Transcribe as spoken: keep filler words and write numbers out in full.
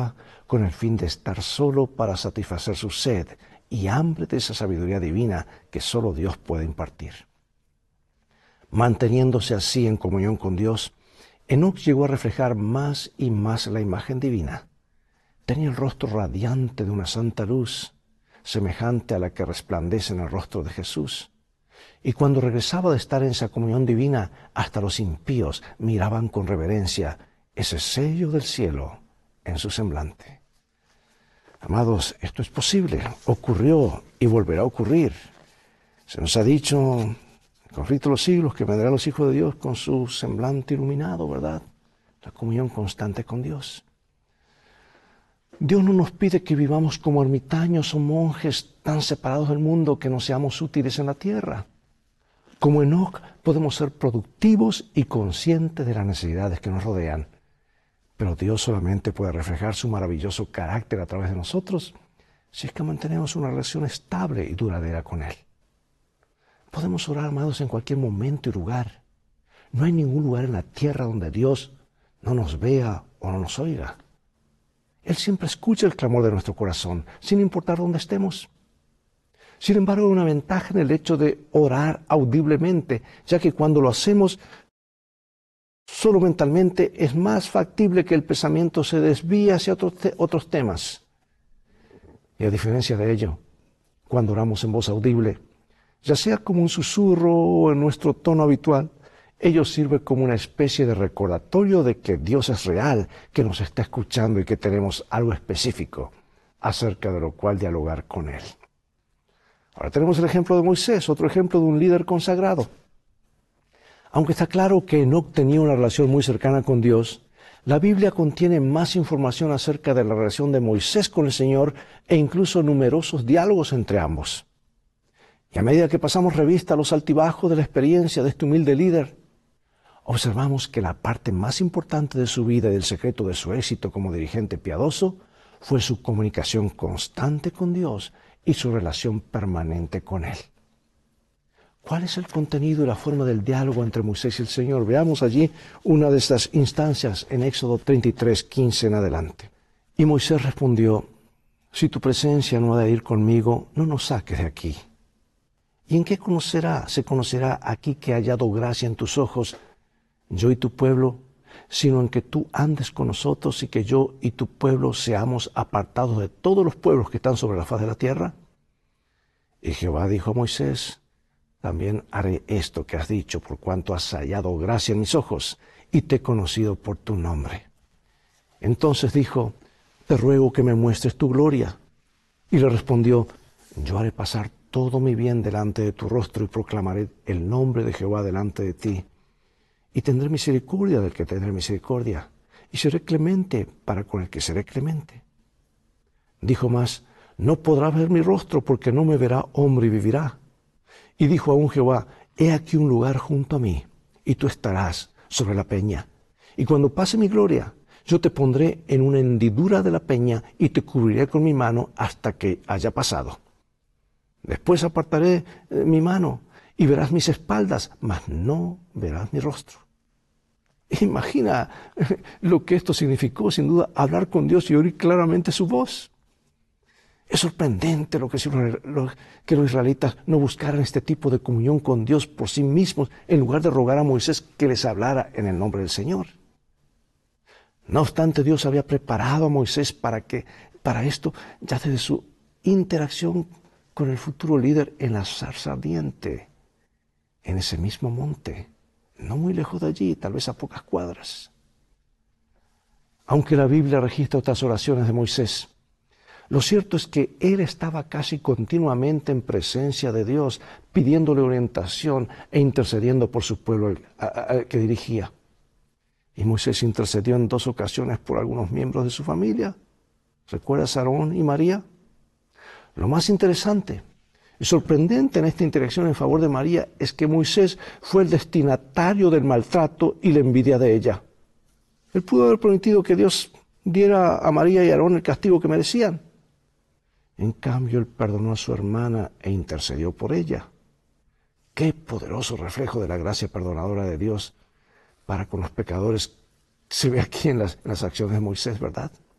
encerraba con el fin de estar solo para satisfacer su sed y hambre de esa sabiduría divina que solo Dios puede impartir. Manteniéndose así en comunión con Dios, Enoc llegó a reflejar más y más la imagen divina. Tenía el rostro radiante de una santa luz, semejante a la que resplandece en el rostro de Jesús. Y cuando regresaba de estar en esa comunión divina, hasta los impíos miraban con reverencia ese sello del cielo en su semblante. Amados, esto es posible, ocurrió y volverá a ocurrir. Se nos ha dicho, en el conflicto de los siglos, que vendrán los hijos de Dios con su semblante iluminado, ¿verdad? La comunión constante con Dios. Dios no nos pide que vivamos como ermitaños o monjes tan separados del mundo que no seamos útiles en la tierra. Como Enoc podemos ser productivos y conscientes de las necesidades que nos rodean. Pero Dios solamente puede reflejar su maravilloso carácter a través de nosotros si es que mantenemos una relación estable y duradera con Él. Podemos orar, amados, en cualquier momento y lugar. No hay ningún lugar en la tierra donde Dios no nos vea o no nos oiga. Él siempre escucha el clamor de nuestro corazón, sin importar dónde estemos. Sin embargo, hay una ventaja en el hecho de orar audiblemente, ya que cuando lo hacemos solo mentalmente, es más factible que el pensamiento se desvíe hacia otros, te otros temas. Y a diferencia de ello, cuando oramos en voz audible, ya sea como un susurro o en nuestro tono habitual, ello sirve como una especie de recordatorio de que Dios es real, que nos está escuchando y que tenemos algo específico acerca de lo cual dialogar con Él. Ahora tenemos el ejemplo de Moisés, otro ejemplo de un líder consagrado. Aunque está claro que Enoc tenía una relación muy cercana con Dios, la Biblia contiene más información acerca de la relación de Moisés con el Señor e incluso numerosos diálogos entre ambos. Y a medida que pasamos revista a los altibajos de la experiencia de este humilde líder, observamos que la parte más importante de su vida y del secreto de su éxito como dirigente piadoso fue su comunicación constante con Dios y su relación permanente con Él. ¿Cuál es el contenido y la forma del diálogo entre Moisés y el Señor? Veamos allí una de estas instancias en Éxodo treinta y tres, quince en adelante. Y Moisés respondió: si tu presencia no ha de ir conmigo, no nos saques de aquí. ¿Y en qué conocerá, se conocerá aquí que he hallado gracia en tus ojos, yo y tu pueblo, sino en que tú andes con nosotros y que yo y tu pueblo seamos apartados de todos los pueblos que están sobre la faz de la tierra? Y Jehová dijo a Moisés: también haré esto que has dicho, por cuanto has hallado gracia en mis ojos, y te he conocido por tu nombre. Entonces dijo: te ruego que me muestres tu gloria. Y le respondió: yo haré pasar todo mi bien delante de tu rostro, y proclamaré el nombre de Jehová delante de ti. Y tendré misericordia del que tendré misericordia, y seré clemente para con el que seré clemente. Dijo más: no podrá ver mi rostro, porque no me verá hombre y vivirá. Y dijo aún Jehová: he aquí un lugar junto a mí, y tú estarás sobre la peña. Y cuando pase mi gloria, yo te pondré en una hendidura de la peña, y te cubriré con mi mano hasta que haya pasado. Después apartaré eh, mi mano, y verás mis espaldas, mas no verás mi rostro. Imagina lo que esto significó, sin duda, hablar con Dios y oír claramente su voz. Es sorprendente lo que, que los israelitas no buscaran este tipo de comunión con Dios por sí mismos, en lugar de rogar a Moisés que les hablara en el nombre del Señor. No obstante, Dios había preparado a Moisés para, que, para esto, ya desde su interacción con el futuro líder en la zarza ardiente, en ese mismo monte, no muy lejos de allí, tal vez a pocas cuadras. Aunque la Biblia registra otras oraciones de Moisés, lo cierto es que él estaba casi continuamente en presencia de Dios, pidiéndole orientación e intercediendo por su pueblo al que dirigía. Y Moisés intercedió en dos ocasiones por algunos miembros de su familia. ¿Recuerdas a Aarón y María? Lo más interesante y sorprendente en esta interacción en favor de María es que Moisés fue el destinatario del maltrato y la envidia de ella. Él pudo haber prometido que Dios diera a María y a Aarón el castigo que merecían. En cambio, él perdonó a su hermana e intercedió por ella. Qué poderoso reflejo de la gracia perdonadora de Dios para con los pecadores se ve aquí en las, en las acciones de Moisés, ¿verdad?